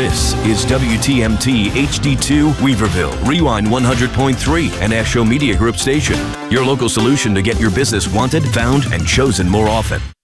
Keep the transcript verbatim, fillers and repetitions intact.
This is W T M T H D two Weaverville, Rewind one hundred point three, an Asho Media Group station. Your local solution to get your business wanted, found, and chosen more often.